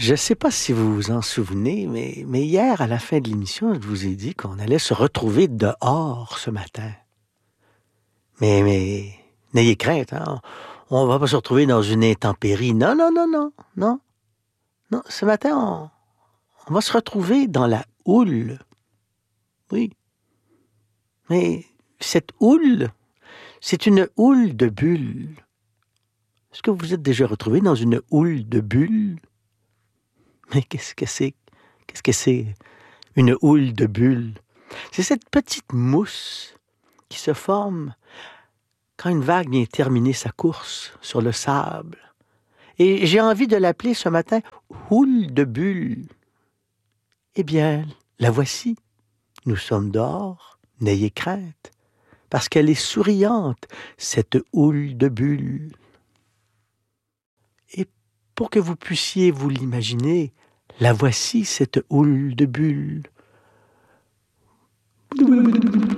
Je ne sais pas si vous vous en souvenez, mais hier, à la fin de l'émission, je vous ai dit qu'on allait se retrouver dehors ce matin. Mais n'ayez crainte, hein? On va pas se retrouver dans une intempérie. Non, non, non, non, non, non. Ce matin, on va se retrouver dans la houle. Oui. Mais cette houle, c'est une houle de bulles. Est-ce que vous vous êtes déjà retrouvé dans une houle de bulles? Mais qu'est-ce que c'est? Qu'est-ce que c'est, une houle de bulles? C'est cette petite mousse qui se forme quand une vague vient terminer sa course sur le sable. Et j'ai envie de l'appeler ce matin houle de bulles. Eh bien, la voici. Nous sommes dehors, n'ayez crainte, parce qu'elle est souriante, cette houle de bulles. Et pour que vous puissiez vous l'imaginer, la voici, cette houle de bulles.